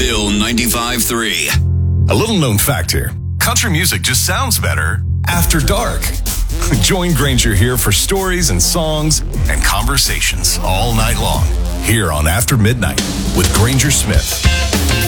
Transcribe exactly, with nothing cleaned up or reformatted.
Hill ninety-five three. A little known fact here. Country music just sounds better after dark. Join Granger here for stories and songs and conversations all night long here on After Midnight with Granger Smith.